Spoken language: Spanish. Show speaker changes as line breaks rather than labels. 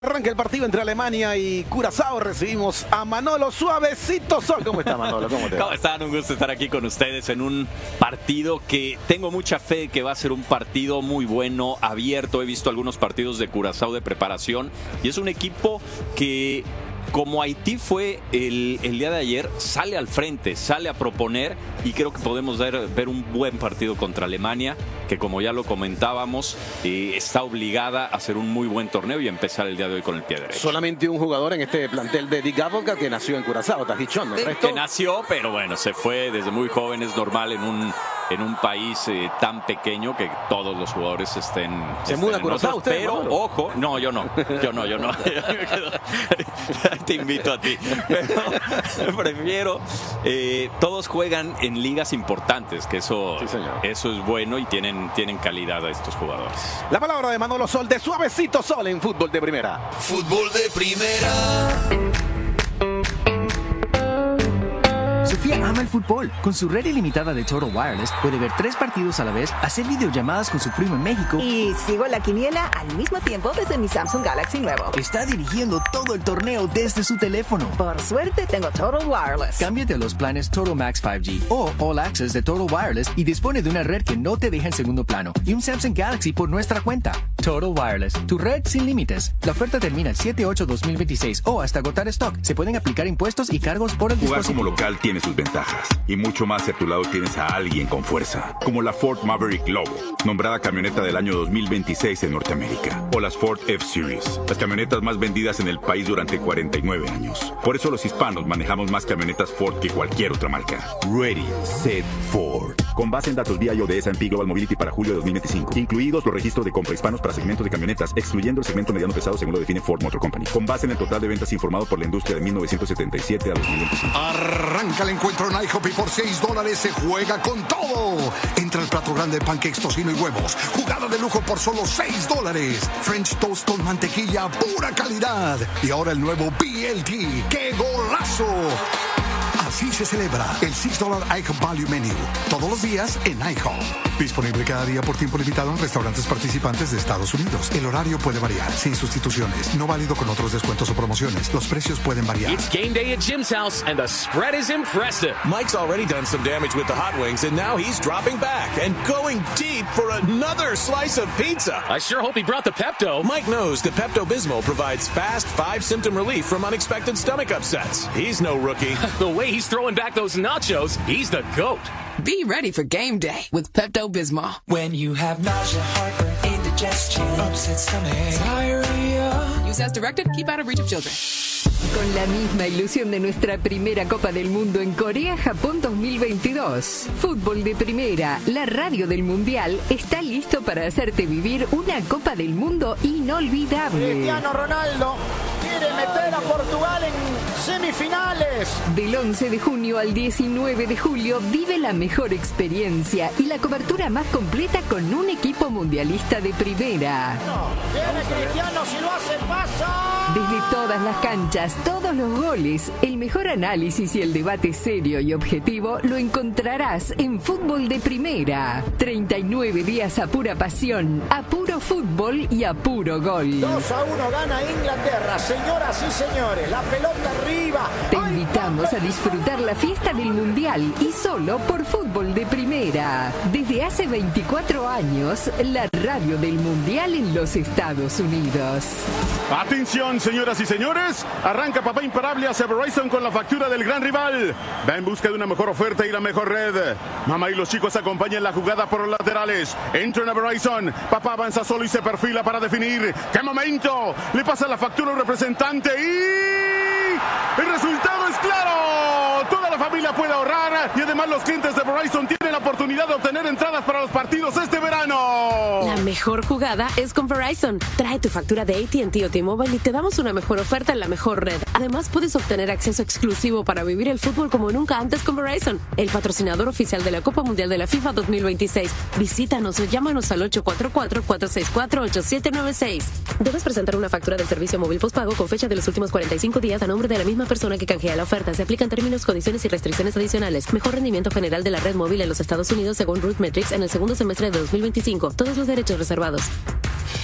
Arranca el partido entre Alemania y Curazao. Recibimos a Manolo Suavecito Sol. ¿Cómo está, Manolo? ¿Cómo
están? Un gusto estar aquí con ustedes en un partido que tengo mucha fe que va a ser un partido muy bueno, abierto. He visto algunos partidos de Curazao de preparación y es un equipo que, como Haití fue el día de ayer, sale al frente, sale a proponer, y creo que podemos ver un buen partido contra Alemania, que, como ya lo comentábamos, está obligada a hacer un muy buen torneo y empezar el día de hoy con el pie derecho.
Solamente un jugador en este plantel de Dick Advocaat que nació en Curazao, Tajichón.
Que nació, pero bueno, se fue desde muy joven. Es normal en un país tan pequeño que todos los jugadores estén...
¿Se muda a Curazao usted?
Pero, Manolo? Ojo, no, yo no. Te invito a ti. Pero prefiero... todos juegan en ligas importantes, que eso,
sí,
eso es bueno, y tienen calidad a estos jugadores.
La palabra de Manolo Sol, de Suavecito Sol, en Fútbol de Primera.
Fútbol de Primera.
Sofía ama el fútbol. Con su red ilimitada de Total Wireless puede ver 3 partidos a la vez, hacer videollamadas con su primo en México
y sigo la quiniela al mismo tiempo desde mi Samsung Galaxy nuevo.
Está dirigiendo todo el torneo desde su teléfono.
Por suerte tengo Total Wireless.
Cámbiate a los planes Total Max 5G o All Access de Total Wireless y dispone de una red que no te deja en segundo plano y un Samsung Galaxy por nuestra cuenta. Total Wireless, tu red sin límites. La oferta termina el 7/8/2026 o hasta agotar stock. Se pueden aplicar impuestos y cargos por el
Jugar
dispositivo.
como local tiene sus ventajas, y mucho más si a tu lado tienes a alguien con fuerza, como la Ford Maverick Lobo, nombrada camioneta del año 2026 en Norteamérica, o las Ford F-Series, las camionetas más vendidas en el país durante 49 años. Por eso los hispanos manejamos más camionetas Ford que cualquier otra marca. Ready, Set, Ford. Con base en datos BIO de S&P Global Mobility para julio de 2025, incluidos los registros de compra hispanos para segmentos de camionetas, excluyendo el segmento mediano pesado según lo define Ford Motor Company. Con base en el total de ventas informado por la industria de 1977 a 2025.
Arranca el encuentro en IHOP y por $6 se juega con todo. Entra el plato grande de pancakes, tocino y huevos. Jugada de lujo por solo $6. French toast con mantequilla, pura calidad. Y ahora el nuevo BLT. ¡Qué golazo! Así se celebra el $6 IHOP Value Menu. Todos los días en IHOP. Disponible cada día por tiempo limitado en restaurantes participantes de Estados Unidos. El horario puede variar, sin sustituciones. No válido con otros descuentos o promociones. Los precios pueden variar.
It's game day at Jim's house, and the spread is impressive.
Mike's already done some damage with the hot wings, and now he's dropping back and going deep for another slice of pizza.
I sure hope he brought the Pepto.
Mike knows that Pepto-Bismol provides fast 5-symptom relief from unexpected stomach upsets. He's no rookie.
The way he's throwing back those nachos, he's the GOAT.
Be ready for game day with Pepto-Bismol.
When you have nausea, heartburn, indigestion, upset stomach, diarrhea.
Use as directed. Keep out of reach of children.
Con la misma ilusión de nuestra primera Copa del Mundo en Corea-Japón 2022, Fútbol de Primera, la radio del Mundial, está listo para hacerte vivir una Copa del Mundo inolvidable.
Cristiano Ronaldo quiere meter a Portugal en semifinales.
Del 11 de junio al 19 de julio vive la mejor experiencia y la cobertura más completa con un equipo mundialista de primera.
Viene Cristiano, si lo hace pasa.
Desde todas las canchas, todos los goles, el mejor análisis y el debate serio y objetivo lo encontrarás en Fútbol de Primera. 39 días a pura pasión, a puro fútbol y a puro gol.
2-1 gana Inglaterra, señoras y señores, la pelota arriba.
Te invitamos a disfrutar la fiesta del Mundial y solo por Fútbol de Primera. Desde hace 24 años, la radio del Mundial en los Estados Unidos.
Atención, señoras y señores, arranca Papá Imparable hacia Verizon con la factura del gran rival. Va en busca de una mejor oferta y la mejor red. Mamá y los chicos acompañan la jugada por los laterales. Entran a Verizon. Papá avanza solo y se perfila para definir. ¡Qué momento! Le pasa la factura a un representante y... ¡el resultado es claro! Toda la familia puede ahorrar y además los clientes de Verizon tienen la oportunidad de obtener entradas para los partidos este verano.
La mejor jugada es con Verizon. Trae tu factura de AT&T o T-Mobile y te damos una mejor oferta en la mejor red. Además, puedes obtener acceso exclusivo para vivir el fútbol como nunca antes con Verizon, el patrocinador oficial de la Copa Mundial de la FIFA 2026. Visítanos o llámanos al 844-464-8796. Debes presentar una factura del servicio móvil postpago con fecha de los últimos 45 días a nombre de la misma persona que canjea la oferta. Se aplican términos, condiciones y restricciones adicionales. Mejor rendimiento general de la red móvil en los Estados Unidos según Root Metrics en el segundo semestre de 2025. Todos los derechos reservados.